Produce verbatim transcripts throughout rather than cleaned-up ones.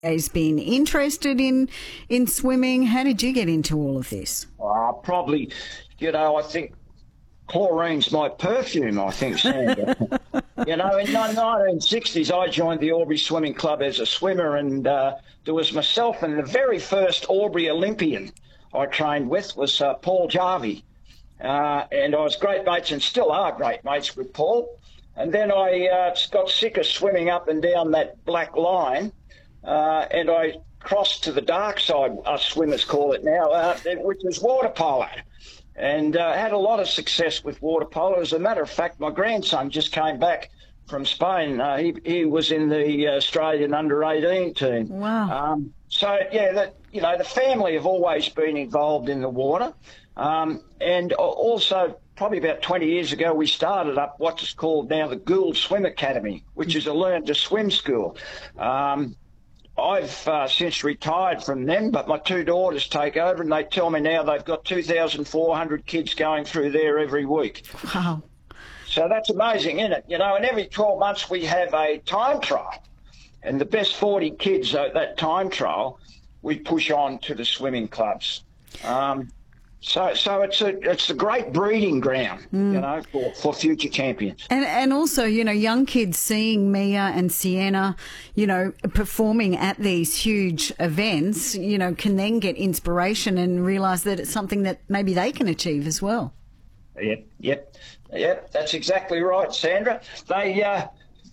Has been interested in in swimming. How did you get into all of this? Uh, probably, you know, I think chlorine's my perfume, I think, Sandra. You know, in the nineteen sixties, I joined the Albury Swimming Club as a swimmer, and uh, there was myself and the very first Albury Olympian I trained with was uh, Paul Jarvie. Uh, and I was great mates and still are great mates with Paul. And then I uh, got sick of swimming up and down that black line. Uh, and I crossed to the dark side, us swimmers call it now, uh, which is water polo, and uh, had a lot of success with water polo. As a matter of fact, my grandson just came back from Spain. Uh, he, he was in the Australian under eighteen team. Wow. Um, so, yeah, that, you know, the family have always been involved in the water. Um, and also, probably about twenty years ago, we started up what's called now the Gould Swim Academy, which is a learn-to-swim school. Um, I've uh, since retired from them, but my two daughters take over, and they tell me now they've got two thousand four hundred kids going through there every week. Wow. So that's amazing, isn't it? You know, and every twelve months we have a time trial, and the best forty kids at that time trial, we push on to the swimming clubs. Um, So, so it's a it's a great breeding ground, mm. you know, for, for future champions. And and also, you know, young kids seeing Mia and Sienna, you know, performing at these huge events, you know, can then get inspiration and realise that it's something that maybe they can achieve as well. Yep, yep, yep. That's exactly right, Sandra. They uh,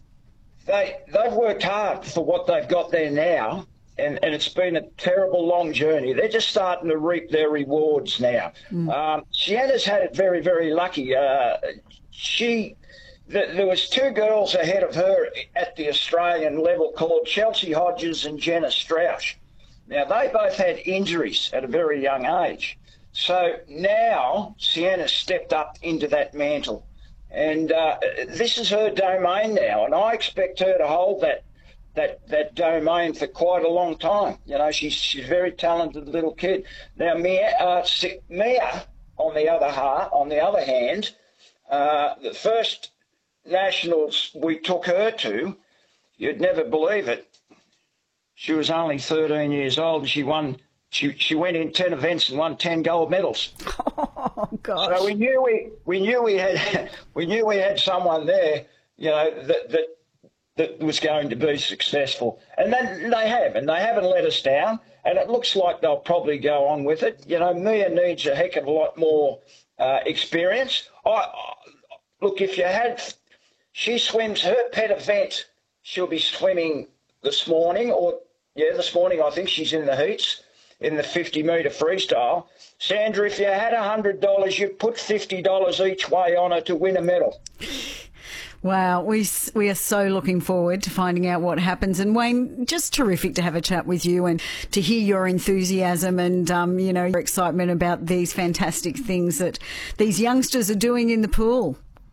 they they've worked hard for what they've got there now. And, and it's been a terrible long journey. They're just starting to reap their rewards now. Mm. Um, Sienna's had it very, very lucky. Uh, she, th- there was two girls ahead of her at the Australian level called Chelsea Hodges and Jenna Strauch. Now, they both had injuries at a very young age. So now Sienna's stepped up into that mantle. And uh, this is her domain now, and I expect her to hold that that that domain for quite a long time. You know, she's she's a very talented little kid. Now, Mia, uh, Mia on the other heart, on the other hand, uh, the first nationals we took her to, you'd never believe it. She was only thirteen years old, and she won. She she went in ten events and won ten gold medals. Oh gosh! So we knew we we knew we had we knew we had someone there. You know that that. that was going to be successful. And then they have, and they haven't let us down, and it looks like they'll probably go on with it. You know, Mia needs a heck of a lot more uh, experience. I, I, look, if you had, she swims her pet event, she'll be swimming this morning, or, yeah, this morning I think she's in the heats, in the fifty metre freestyle. Sandra, if you had one hundred dollars, you'd put fifty dollars each way on her to win a medal. Wow, we we are so looking forward to finding out what happens. And Wayne, just terrific to have a chat with you and to hear your enthusiasm and, um, you know, your excitement about these fantastic things that these youngsters are doing in the pool.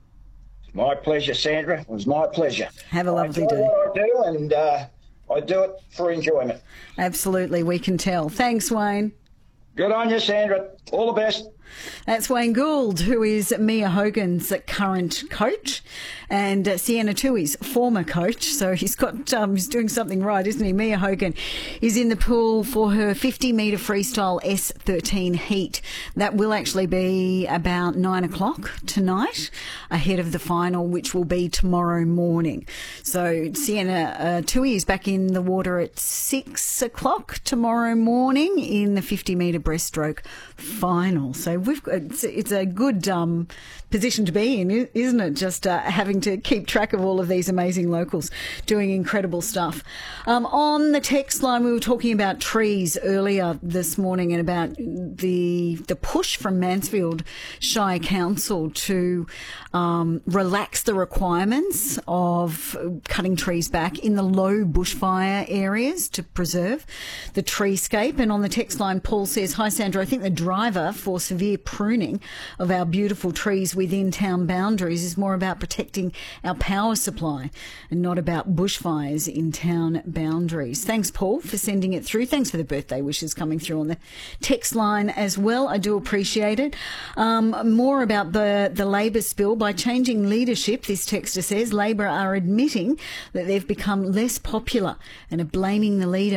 My pleasure, Sandra. It was my pleasure. Have a lovely I enjoy day. What I do, and uh, I do it for enjoyment. Absolutely, we can tell. Thanks, Wayne. Good on you, Sandra. All the best. That's Wayne Gould, who is Mia Hogan's current coach, and uh, Sienna Tui's former coach. So he's got um, he's doing something right, isn't he? Mia Hogan is in the pool for her fifty metre freestyle S thirteen heat. That will actually be about nine o'clock tonight, ahead of the final, which will be tomorrow morning. So Sienna uh, Tui is back in the water at six o'clock tomorrow morning in the fifty metre breaststroke final. So we've got, it's, it's a good um, position to be in, isn't it? Just uh, having to keep track of all of these amazing locals doing incredible stuff. Um, on the text line, we were talking about trees earlier this morning and about the the push from Mansfield Shire Council to um, relax the requirements of cutting trees back in the low bushfire areas to preserve the treescape. And on the text line, Paul says, "Hi Sandra, I think the driver for severe pruning of our beautiful trees within town boundaries is more about protecting our power supply and not about bushfires in town boundaries." Thanks, Paul, for sending it through. Thanks for the birthday wishes coming through on the text line as well. I do appreciate it. Um, more about the, the Labor spill. By changing leadership, this texter says, Labor are admitting that they've become less popular and are blaming the leader